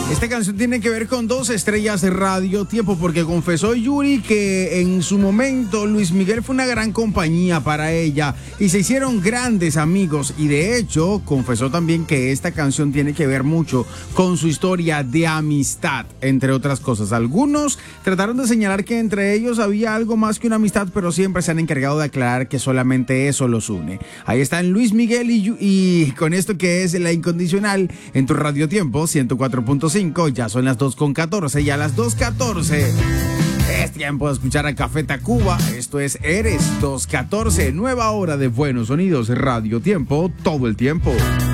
Esta canción tiene que ver con dos estrellas de Radio Tiempo, porque confesó Yuri que en su momento Luis Miguel fue una gran compañía para ella y se hicieron grandes amigos, y de hecho confesó también que esta canción tiene que ver mucho con su historia de amistad, entre otras cosas. Algunos trataron de señalar que entre ellos había algo más que una amistad, pero siempre se han encargado de aclarar que solamente eso los une. Ahí están Luis Miguel y con esto que es La Incondicional en tu Radio Tiempo 104.5. Ya son las 2:14, y a las 2:14 es tiempo de escuchar a Café Tacuba. Esto es Eres 2:14, nueva hora de buenos sonidos, Radio Tiempo, todo el tiempo.